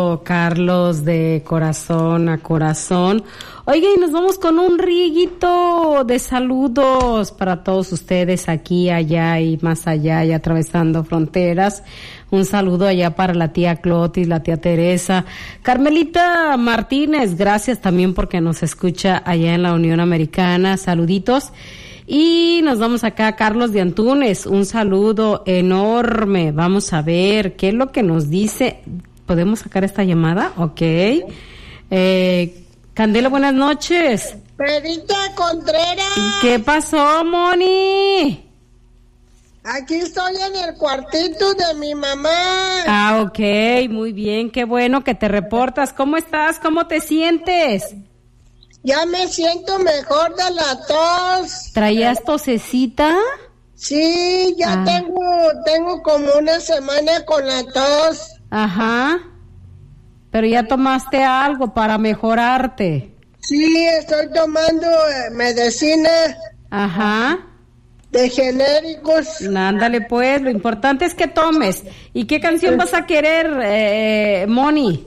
Carlos, de corazón a corazón. Oiga, y nos vamos con un riguito de saludos para todos ustedes aquí, allá y más allá y atravesando fronteras. Un saludo allá para la tía Clotis, la tía Teresa. Carmelita Martínez, gracias también porque nos escucha allá en la Unión Americana. Saluditos. Y nos vamos acá a Carlos de Antunes. Un saludo enorme. Vamos a ver qué es lo que nos dice. ¿Podemos sacar esta llamada? Ok. Candela, buenas noches. Perita Contreras. ¿Qué pasó, Moni? Aquí estoy en el cuartito de mi mamá. Ah, ok, muy bien, qué bueno que te reportas. ¿Cómo estás? ¿Cómo te sientes? Ya me siento mejor de la tos. ¿Traías tosecita? Sí, ya tengo como una semana con la tos. Ajá. Pero ya tomaste algo para mejorarte. Sí, estoy tomando medicina. Ajá. De genéricos. Ándale pues, lo importante es que tomes. ¿Y qué canción vas a querer, Moni?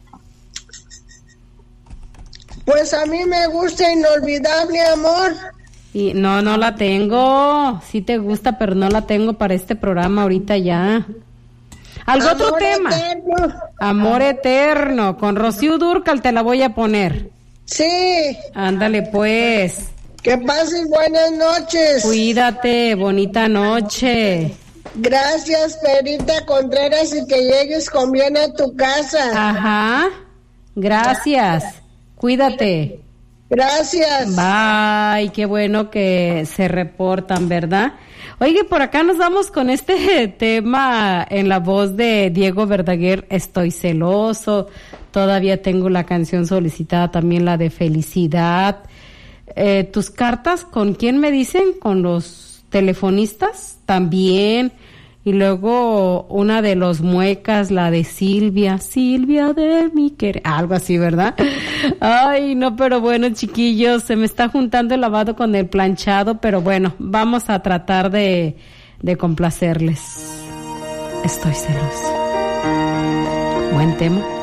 Pues a mí me gusta Inolvidable Amor. Y no la tengo. Sí te gusta, pero no la tengo para este programa ahorita ya. ¿Algún otro tema? Eterno. Amor Eterno. Con Rocío Dúrcal te la voy a poner. Sí. Ándale pues. Que pases buenas noches. Cuídate, bonita noche. Gracias, Perita Contreras, y que llegues con bien a tu casa. Ajá. Gracias. Cuídate. Gracias. Bye. Qué bueno que se reportan, ¿verdad? Oye, por acá nos vamos con este tema en la voz de Diego Verdaguer. Estoy celoso. Todavía tengo la canción solicitada, también la de Felicidad. ¿Tus cartas con quién me dicen? ¿Con los telefonistas? También. Y luego una de los Muecas, la de Silvia de mi querer. Algo así, ¿verdad? Ay, no, pero bueno, chiquillos, se me está juntando el lavado con el planchado, pero bueno, vamos a tratar de complacerles. Estoy celoso. Buen tema.